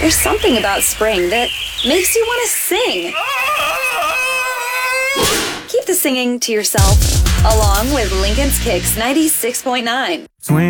There's something about spring that makes you want to sing. Keep the singing to yourself, along with Lincoln's Kicks 96.9.